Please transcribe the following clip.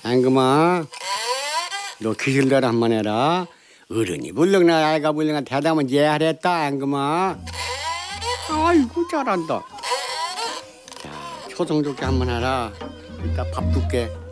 앵금아, 너 기술대로 한번 해라. 어른이 불렁나 아이가 불렁나 대답은 예하랬다 앵금아. 아이고 잘한다. 자, 초성 좋게 한번 해라. 이따 밥 줄게.